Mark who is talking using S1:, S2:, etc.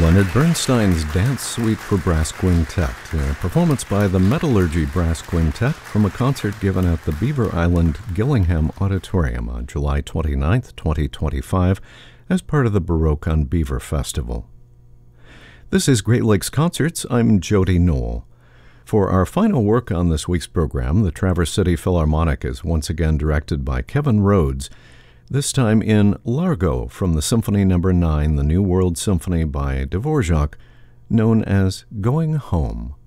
S1: Leonard Bernstein's Dance Suite for Brass Quintet, a performance by the Metallurgy Brass Quintet from a concert given at the Beaver Island Gillingham Auditorium on July 29, 2025, as part of the Baroque on Beaver Festival. This is Great Lakes Concerts. I'm Jody Knoll. For our final work on this week's program, the Traverse City Philharmonic is once again directed by Kevin Rhodes, this time in Largo from the Symphony No. 9, the New World Symphony by Dvorak, known as Going Home.